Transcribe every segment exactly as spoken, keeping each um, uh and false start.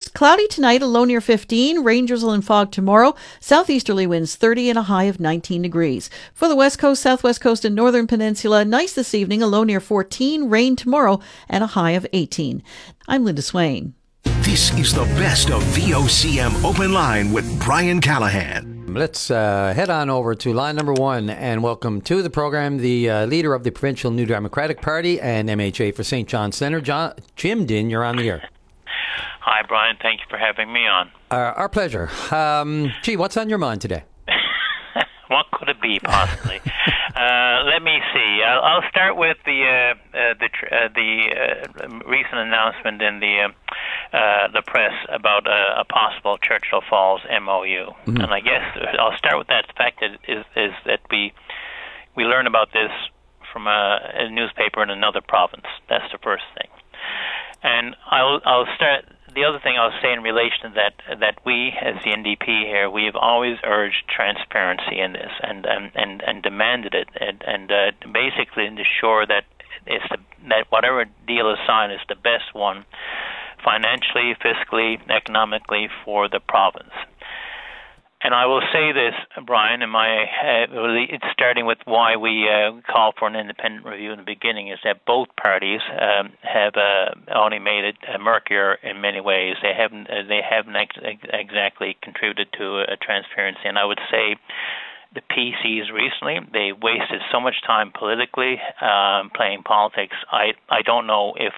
Cloudy tonight, a low near fifteen. Rain drizzle and fog tomorrow. Southeasterly winds thirty and a high of nineteen degrees. For the west coast, southwest coast, and northern peninsula, nice this evening, a low near fourteen. Rain tomorrow and a high of eighteen. I'm Linda Swain. This is the best of V O C M Open Line with Brian Callahan. Let's uh, head on over to line number one and welcome to the program the uh, leader of the Provincial New Democratic Party and M H A for Saint John Centre, John, Jim Dinn. You're on the air. Hi, Brian. Thank you for having me on. Uh, our pleasure. Um, gee, what's on your mind today? What could it be, possibly? uh, let me see. I'll, I'll start with the uh, uh, the tr- uh, the uh, recent announcement in the uh, uh, the press about uh, a possible Churchill Falls M O U, mm-hmm. and I guess I'll start with that. The fact that is is that we we learn about this from a, a newspaper in another province. That's the first thing, and I'll I'll start. The other thing I'll say in relation to that, that we, as the N D P here, we have always urged transparency in this and and, and, and demanded it, and, and uh, basically ensure that it's the, that whatever deal is signed is the best one, financially, fiscally, economically, for the province. And I will say this, Brian, in my uh, it's starting with why we uh, call for an independent review in the beginning, is that both parties um, have uh, only made it uh, murkier in many ways. They haven't uh, they haven't ex- exactly contributed to uh, transparency. And I would say the P Cs recently, they wasted so much time politically um, playing politics. I I don't know if.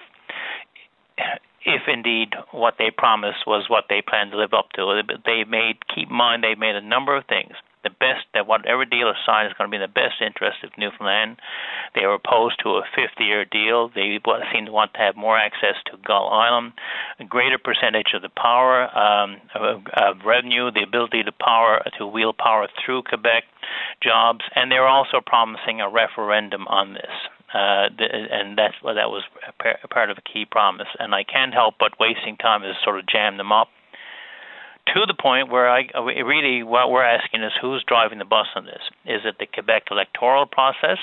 if indeed what they promised was what they planned to live up to. They made, keep in mind, they made a number of things. The best, that whatever deal is signed is going to be in the best interest of Newfoundland. They were opposed to a fifty-year deal. They seem to want to have more access to Gull Island, a greater percentage of the power, um, of, of revenue, the ability to power to wheel power through Quebec, jobs, and they were also promising a referendum on this. Uh, and that's what that was a part of a key promise. And I can't help but wasting time is sort of jam them up to the point where I really what we're asking is who's driving the bus on this? Is it the Quebec electoral process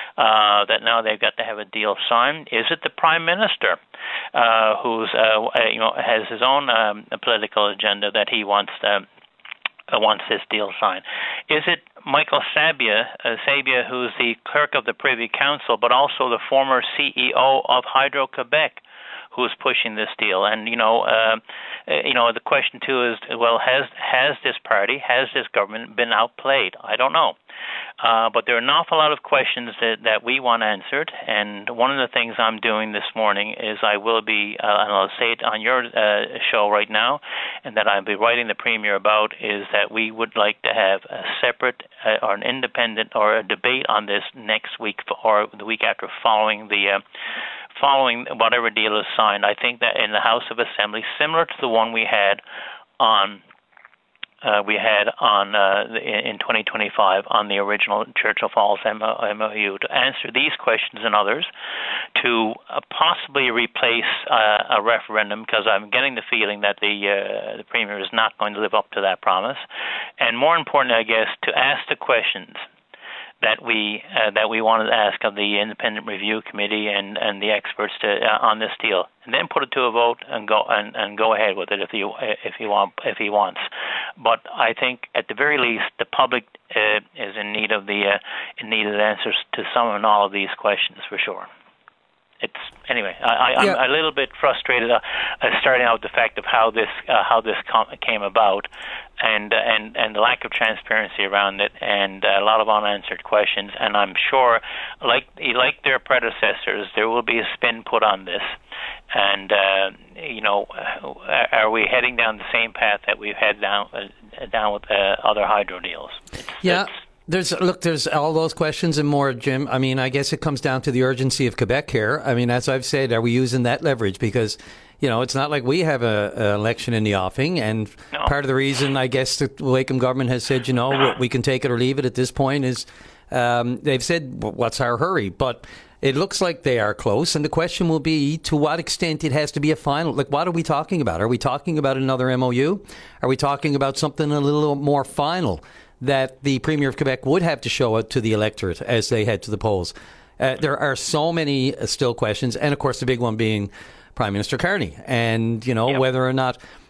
uh, that now they've got to have a deal signed? Is it the Prime Minister uh, who's uh, you know has his own um, political agenda that he wants to? Uh, wants this deal signed? Is it Michael Sabia, uh, Sabia, who's the clerk of the Privy Council, but also the former C E O of Hydro-Quebec, who's pushing this deal? And you know, uh, you know, the question too is, well, has has this party, has this government been outplayed? I don't know. Uh, but there are an awful lot of questions that, that we want answered, and one of the things I'm doing this morning is I will be, uh, and I'll say it on your uh, show right now, and that I'll be writing the Premier about, is that we would like to have a separate uh, or an independent or a debate on this next week or the week after following the uh, following whatever deal is signed. I think that in the House of Assembly, similar to the one we had on Uh, we had on uh, in twenty twenty-five on the original Churchill Falls M O U, to answer these questions and others, to uh, possibly replace uh, a referendum, because I'm getting the feeling that the uh, the Premier is not going to live up to that promise, and more importantly, I guess, to ask the questions that we uh, that we wanted to ask of the Independent Review Committee and, and the experts to, uh, on this deal, and then put it to a vote and go and, and go ahead with it if he if he want if he wants. But I think at the very least the public uh, is in need of the uh, in need of answers to some and all of these questions for sure. It's anyway. I, I'm yeah. a little bit frustrated, uh, uh, starting out with the fact of how this uh, how this com- came about, and uh, and and the lack of transparency around it, and uh, a lot of unanswered questions. And I'm sure, like like their predecessors, there will be a spin put on this. And uh, you know, are we heading down the same path that we've had down uh, down with uh, other hydro deals? It's, yeah. It's, There's look, there's all those questions and more, Jim. I mean, I guess it comes down to the urgency of Quebec here. I mean, as I've said, are we using that leverage? Because, you know, it's not like we have a, a election in the offing. And no. part of the reason, I guess, the Wakeham government has said, you know, we can take it or leave it at this point is um, they've said, what's our hurry? But it looks like they are close. And the question will be to what extent it has to be a final. Like, what are we talking about? Are we talking about another M O U? Are we talking about something a little more final that the Premier of Quebec would have to show it to the electorate as they head to the polls? Uh, there are so many uh, still questions, and of course the big one being Prime Minister Carney, and you know yep. whether or not